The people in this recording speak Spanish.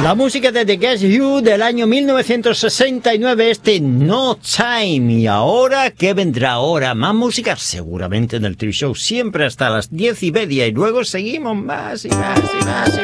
La música de The Guess Who del año 1969, No Time. Y ahora, ¿qué vendrá ahora? Más música, seguramente en el TV Show, siempre hasta las 10:30, y luego seguimos más y más y más.